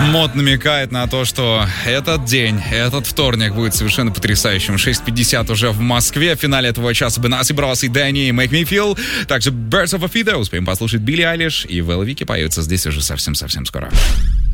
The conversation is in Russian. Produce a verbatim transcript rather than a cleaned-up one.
Мод намекает на то, что этот день, этот вторник будет совершенно потрясающим. шесть пятьдесят уже в Москве. В финале этого часа Бенаси Брос и Дэнни Make Me Feel. Также Birds of a Feather. Успеем послушать Билли Айлиш и Вэлла Вики поются здесь уже совсем-совсем скоро.